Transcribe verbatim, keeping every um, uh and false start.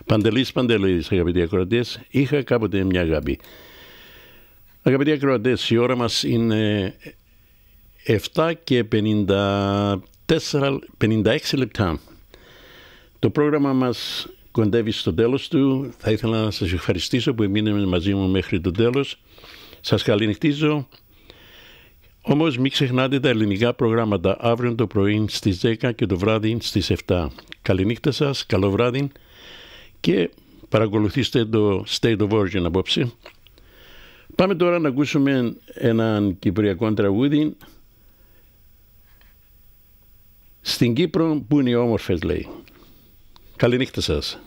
Παντελής Παντελής, αγαπητοί ακροατές, είχα κάποτε μια αγάπη. Αγαπητοί ακροατές, η ώρα μας είναι επτά και πενήντα τέσσερα, πενήντα έξι λεπτά. Το πρόγραμμα μας κοντεύει στο τέλος του. Θα ήθελα να σας ευχαριστήσω που μείνετε μαζί μου μέχρι το τέλος. Σας καληνυχτίζω. Όμως μην ξεχνάτε τα ελληνικά προγράμματα αύριο το πρωί στις δέκα και το βράδυ στις επτά. Καληνύχτα σας, καλό βράδυ και παρακολουθήστε το State of Origin απόψε. Πάμε τώρα να ακούσουμε έναν κυπριακό τραγούδι. Στην Κύπρο που είναι οι όμορφες, λέει. Καληνύχτα σας.